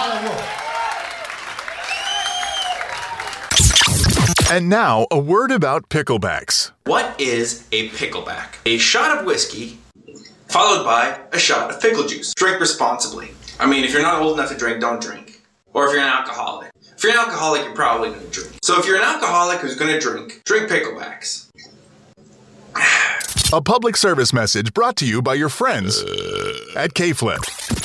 And now, a word about picklebacks. What is a pickleback? A shot of whiskey followed by a shot of pickle juice. Drink responsibly. I mean, if you're not old enough to drink, don't drink. Or if you're an alcoholic. If you're an alcoholic, you're probably going to drink. So if you're an alcoholic who's going to drink picklebacks. A public service message brought to you by your friends at K-Flip.